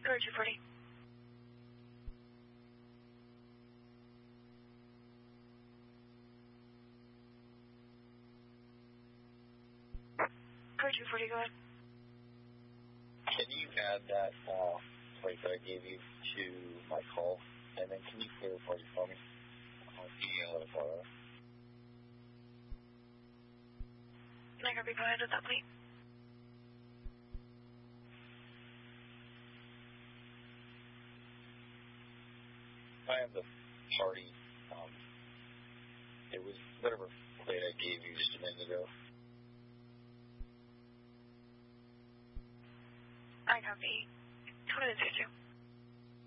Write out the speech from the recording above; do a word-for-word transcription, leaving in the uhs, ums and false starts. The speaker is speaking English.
Courier two forty. Courier two forty, go ahead. Can you add that uh, plate that I gave you to my call? And then can you clear the party for me? I'll be uh, for Nairobi, go ahead with that plate. I have the party. Um, it was whatever plate I gave you just a minute ago. I copy. What did it do?